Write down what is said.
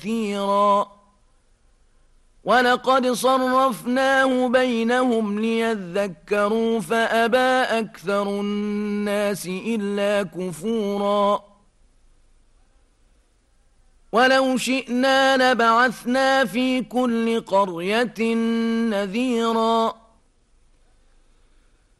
كثيرا ولقد صرفناه بينهم ليذكروا فأبى أكثر الناس إلا كفورا ولو شئنا لبعثنا في كل قرية نذيرا